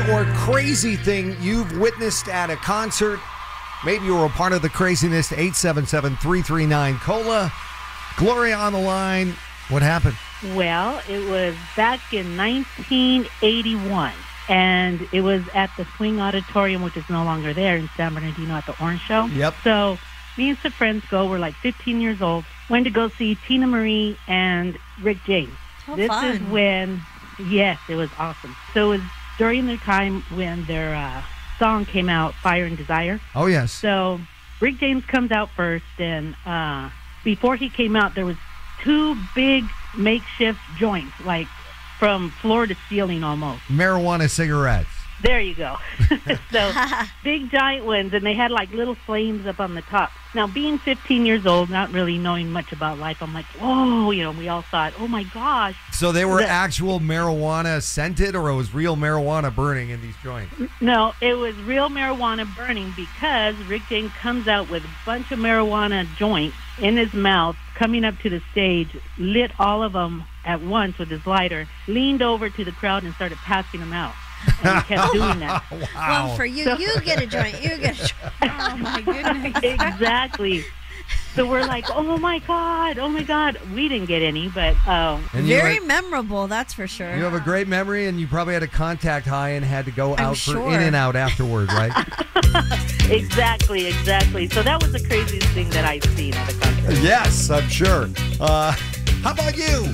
or crazy thing you've witnessed at a concert. Maybe you were a part of the craziness. 877-339-COLA. Gloria on the line. What happened? Well, it was back in 1981, and it was at the Swing Auditorium, which is no longer there, in San Bernardino at the Orange Show. Yep. So me and some friends we're like 15 years old, went to go see Tina Marie and Rick James. This fun. is when, yes, it was awesome. So it was during the time when their song came out, Fire and Desire. Oh, yes. So Rick James comes out first, and before he came out, there was two big makeshift joints, like from floor to ceiling almost. Marijuana cigarettes. There you go. So big giant ones, and they had like little flames up on the top. Now, being 15 years old, not really knowing much about life, I'm like, whoa, we all thought, oh my gosh. So they were actual marijuana scented, or it was real marijuana burning in these joints? No, it was real marijuana burning because Rick James comes out with a bunch of marijuana joints in his mouth, coming up to the stage, lit all of them at once with his lighter, leaned over to the crowd and started passing them out. And he kept doing that. Wow. Well, for you, you get a joint. You get a joint. Oh, my goodness. Exactly. So we're like, oh my God. We didn't get any, but And Very memorable, that's for sure. You have a great memory, and you probably had a contact high and had to go I'm out for sure. in and out afterward, right? exactly. So that was the craziest thing that I've seen at a concert. Yes, I'm sure. How about you?